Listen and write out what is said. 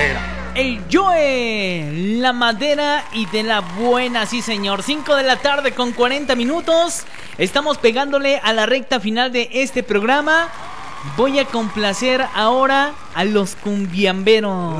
madera. El Joe, la madera y de la buena, sí señor. 5 de la tarde con 40 minutos. Estamos pegándole a la recta final de este programa. Voy a complacer ahora a los cumbiamberos.